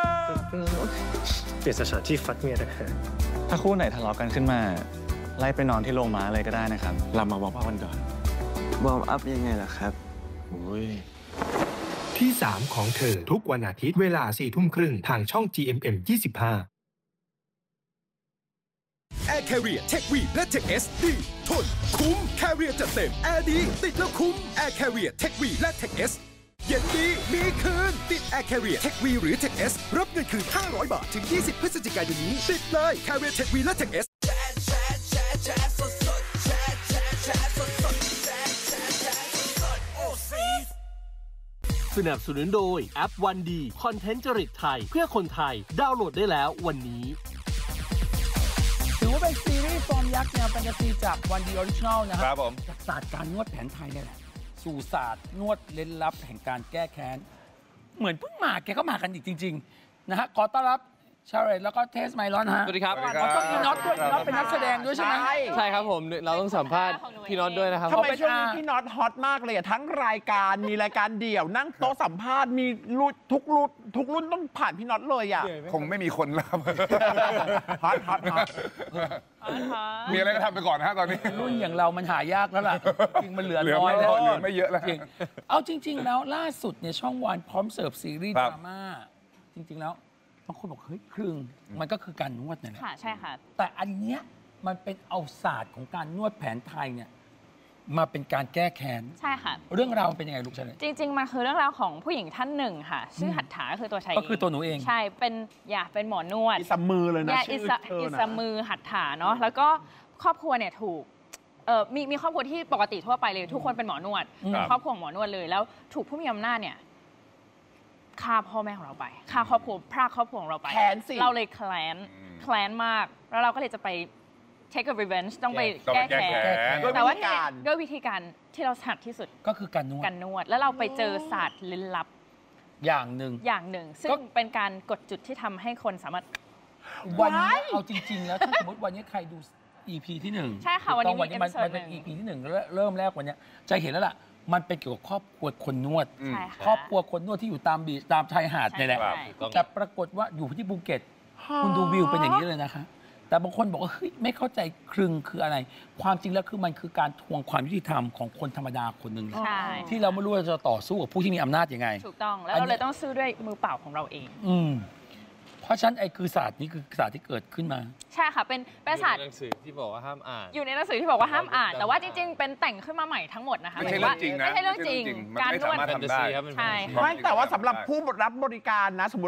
เปลี่ยนสถานที่ฟัดเมียนะฮะถ้าคู่ไหนทะเลาะกันขึ้นมาไล่ไปนอนที่โรงม้าเลยก็ได้นะครับเรามาวอร์มอัพกันก่อนวอร์มอัพยังไงล่ะครับที่ 3 ของเธอทุกวันอาทิตย์เวลา 22:30 ทางช่อง GMM 25 Air Carrier Tech V และ Tech S ดีทนคุ้ม Carrier จัดเต็มแอร์ดีติดแล้วคุ้ม Air Carrier Tech V และ Tech S เย็นดีมีคืนติด Air Carrier Tech V หรือ Tech S รับเงินคืน500 บาทถึง 20 พฤศจิกายนนี้ติดเลย Carrier Tech V และ Tech S สนับสนุนโดยแอปวันดีคอนเทนต์จริตไทยเพื่อคนไทยดาวน์โหลดได้แล้ววันนี้ถือว่าเป็นซีรีส์ฟอร์มยักษ์แนวแฟนตาซีจากวันดีออริจินอลนะครับผมจากศาสตร์การนวดแผนไทยเนี่ยแหละสู่ศาสตร์นวดเร้นลับแห่งการแก้แค้นเหมือนเพิ่งมาแกก็มากันอีกจริงๆนะฮะขอต้อนรับชาเรตแล้วก็เทสไมลอนฮะสวัสดีครับขอต้อนรับพี่น็อตด้วยพี่น็อตเป็นนักแสดงด้วยใช่ไหมใช่ครับผมเราต้องสัมภาษณ์พี่น็อตด้วยนะครับทำไมช่วงนี้พี่น็อตฮอตมากเลยทั้งรายการมีรายการเดี่ยวนั่งโต๊ะสัมภาษณ์มีทุกรุ่นต้องผ่านพี่น็อตเลยอ่ะคงไม่มีคนแล้วฮอตมีอะไรก็ทำไปก่อนนะตอนนี้รุ่นอย่างเรามันหายากแล้วล่ะจริงมันเหลือน้อยแล้วเหลือไม่เยอะแล้วเอาจริงๆแล้วล่าสุดเนี่ยช่องวันพร้อมเสิร์ฟซีรีส์ดราม่าจริงๆแล้วบางคนบอกเฮ้ยครึ่งมันก็คือการนวดเนี่ยแหละค่ะใช่ค่ะแต่อันเนี้ยมันเป็นเอาศาสตร์ของการนวดแผนไทยเนี่ยมาเป็นการแก้แค้นใช่ค่ะเรื่องราวเป็นยังไงลูกชายจริงๆมันคือเรื่องราวของผู้หญิงท่านหนึ่งค่ะชื่อหัตถาคือตัวชายก็คือตัวหนูเองใช่เป็นหมอนวดอิสมือเลยนะชื่ออิสมือหัตถาเนาะแล้วก็ครอบครัวเนี่ยถูกมีครอบครัวที่ปกติทั่วไปเลยทุกคนเป็นหมอนวดเป็นครอบครัวหมอนวดเลยแล้วถูกผู้มีอำนาจเนี่ยฆ่าพ่อแม่ของเราไปฆ่าครอบครัวพรากครอบครัวของเราไปแค้นสิเราเลยแค้นมากแล้วเราก็เลยจะไป take a revenge ต้องไปแก้แค้นแต่ว่าด้วยวิธีการที่เราถนัดที่สุดก็คือการนวดแล้วเราไปเจอศาสตร์ลึกลับอย่างหนึ่งซึ่งเป็นการกดจุดที่ทำให้คนสามารถวันนี้เอาจริงๆแล้วถ้าสมมติวันนี้ใครดู EP ที่1 ใช่ค่ะวันนี้มันเป็น EP ที่1เริ่มแรกวันนี้จะเห็นแล้วล่ะมันเป็นเกี่ยวกับครอบครัวคนนวดครอบครัวคนนวดที่อยู่ตามบีชตามชายหาดนี่แหละแต่ปรากฏว่าอยู่ที่ภูเก็ตคุณดูวิวเป็นอย่างนี้เลยนะคะแต่บางคนบอกว่าเฮ้ยไม่เข้าใจครึ่งคืออะไรความจริงแล้วคือมันคือการทวงความยุติธรรมของคนธรรมดาคนหนึ่งที่เราไม่รู้ว่าจะต่อสู้กับผู้ที่มีอำนาจยังไงถูกต้องแล้วเราเลยต้องสู้ด้วยมือเปล่าของเราเองเพราะฉะนั้นไอ้คือศาสตร์นี้คือศาสตร์ที่เกิดขึ้นมาใช่ค่ะเป็นศาสตร์หนังสือที่บอกว่าห้ามอ่านอยู่ในหนังสือที่บอกว่าห้ามอ่านแต่ว่าจริงๆเป็นแต่งขึ้นมาใหม่ทั้งหมดนะคะไม่ใช่เรื่องจริงนะไม่ใช่เรื่องจริงการนวดใช่ไม่แต่ว่าสำหรับผู้รับบริการนะสมมติ